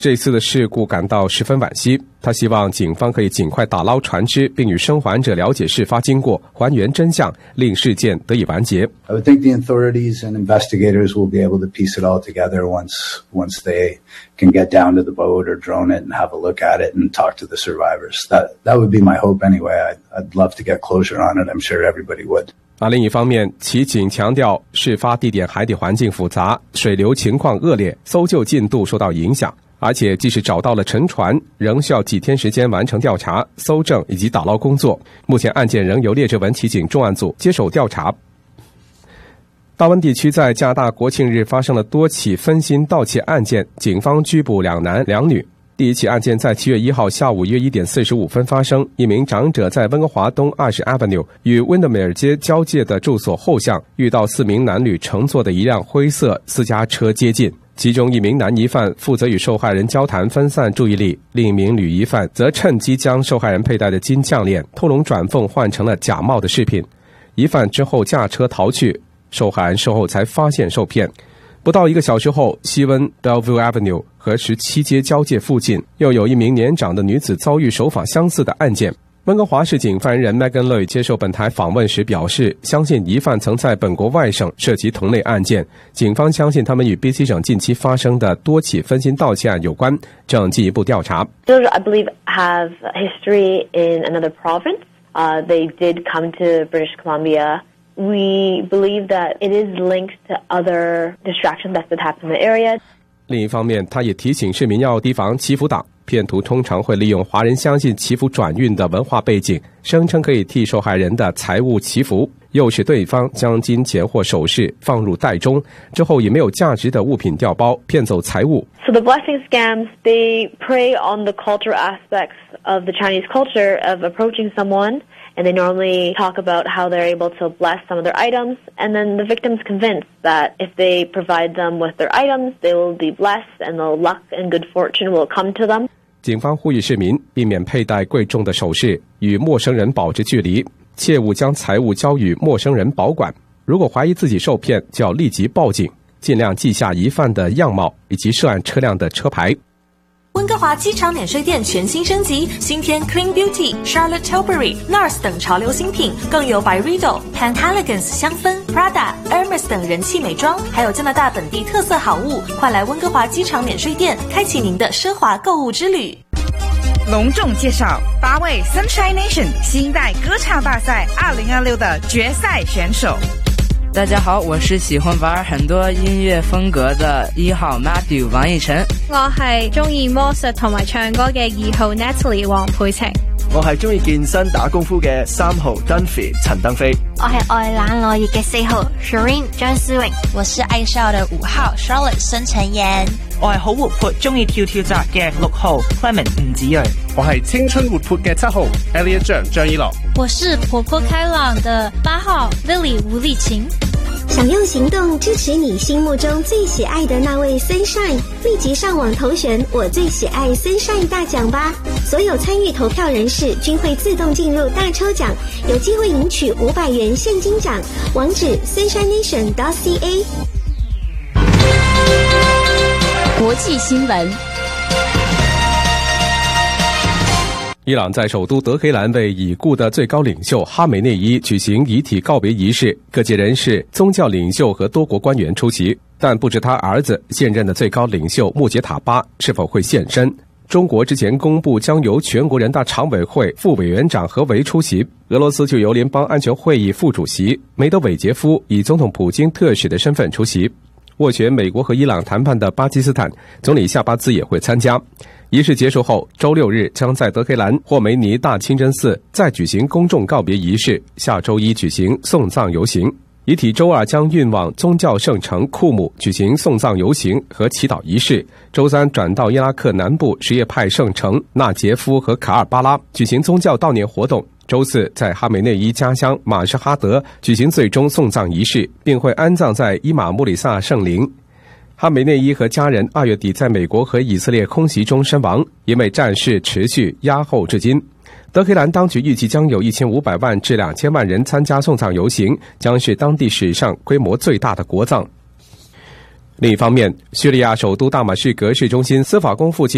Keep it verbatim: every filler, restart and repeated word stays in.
这次的事故感到十分惋惜，他希望警方可以尽快打捞船只，并与生还者了解事发经过，还原真相，令事件得以完结。 I would think the authorities and investigators will be able to piece it all together once once they can get down to the boat or drone it and have a look at it and talk to the survivors. That that would be my hope anyway. I'd, I'd love to get closure on it. I'm sure everybody would. 而另一方面，骑警强调，事发地点海底环境复杂，水流情况恶劣，搜救进度受到影响。而且即使找到了沉船，仍需要几天时间完成调查、搜证以及打捞工作。目前案件仍由列治文骑警重案组接手调查。大温地区在加拿大国庆日发生了多起分心盗窃案件，警方拘捕两男两女。第一起案件在七月一号下午约一点四十五分发生，一名长者在温哥华东二十 Avenue 与温德梅尔街交界的住所后巷遇到四名男女乘坐的一辆灰色私家车接近。其中一名男疑犯负责与受害人交谈分散注意力，另一名女疑犯则趁机将受害人佩戴的金项链偷龙转凤换成了假冒的饰品。疑犯之后驾车逃去，受害人事后才发现受骗。不到一个小时后，西温 Bellevue Avenue 和十七街交界附近又有一名年长的女子遭遇手法相似的案件。温哥华市警发言人 Megan Lui 接受本台访问时表示，相信疑犯曾在本国外省涉及同类案件，警方相信他们与 B C 省近期发生的多起分心盗窃案有关，正进一步调查。 Those, I believe, have history in another province. Uh, they did come to British Columbia. We believe that it is linked to other distractions that could happen in the area. 另一方面，他也提醒市民要提防祈福党，骗徒通常会利用华人相信祈福转运的文化背景，声称可以替受害人的财物祈福，诱使对方将金钱或首饰放入袋中，之后以没有价值的物品调包，骗走财物。 So the blessing scams, they prey on the cultural aspects of the Chinese culture of approaching someone, and they normally talk about how they're able to bless some of their items, and then the victim's convinced that if they provide them with their items, they will be blessed and the luck and good fortune will come to them. 警方呼吁市民避免佩戴贵重的首饰，与陌生人保持距离，切勿将财物交予陌生人保管。如果怀疑自己受骗，就要立即报警，尽量记下疑犯的样貌以及涉案车辆的车牌。 温哥华机场免税店全新升级，新添 Clean Beauty、Charlotte Tilbury、Nars 等潮流新品，更有 Byredo、Penhaligon's 香氛、Prada、Hermes 等人气美妆，还有加拿大本地特色好物。快来温哥华机场免税店，开启您的奢华购物之旅。 隆重介绍八位 Sunshine Nation 新一代歌唱大赛二零二六的决赛选手。 大家好，我是喜欢玩很多音乐風格的一號 Matthew 王奕晨。 我係中意魔術同埋唱歌嘅二號 Natalie 黃佩晴。 我係中意健身打功夫嘅三號 Dunphy 陳登飛。 我係愛冷愛熱嘅四號 Shireen 張思穎。 我是愛笑的五號 Charlotte 申陳妍。 我係好活潑中意跳跳紮嘅六號 Clement 吳子睿。 我係青春活潑嘅七號 Elliot 張張一樂。 我是活潑開朗的八號 Lily 吳麗琴。 想用行動支持你心目中最喜愛的那位 Sunshine， 立即上網投選我最喜愛 Sunshine 大獎吧！所有參與投票人士均會自動進入大抽獎，有機會贏取五百元現金獎。網址 sunshine nation dot c a。 國際新聞。 伊朗在首都德黑蘭為已故的最高領袖哈梅內伊舉行遺體告別儀式，各界人士、宗教領袖和多國官員出席，但不知他兒子現任的最高領袖穆傑塔巴是否會現身。中國之前公布將由全國人大常委會副委員長何為出席，俄羅斯就由聯邦安全會議副主席梅德韋傑夫以總統普京特使的身份出席。斡旋美國和伊朗談判的巴基斯坦總理夏巴茲也會參加。儀式結束後，周六日將在德黑蘭霍梅尼大清真寺再舉行公眾告別儀式，下周一舉行送葬遊行。遺體周二將運往宗教聖城庫姆舉行送葬遊行和祈禱儀式，周三轉到伊拉克南部什葉派聖城納傑夫和卡爾巴拉舉行宗教悼念活動。周四在哈梅內伊家鄉馬什哈德舉行最終送葬儀式，並會安葬在伊瑪穆里薩聖陵。哈梅內伊和家人二月底在美國和以色列空襲中身亡，因為戰事持續壓後至今。德黑蘭當局預計將有一千五百萬至兩千萬人參加送葬遊行，將是當地史上規模最大的國葬。另一方面，敘利亞首都大馬士革市中心司法宮附近